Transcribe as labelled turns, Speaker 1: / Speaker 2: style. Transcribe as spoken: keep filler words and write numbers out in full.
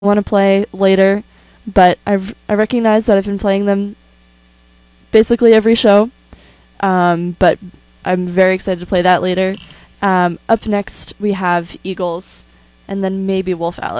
Speaker 1: want to play later, but I've, I recognize that I've been playing them basically every show, um, but I'm very excited to play that later. Um, up next, we have Eagles, and then maybe Wolf Alice.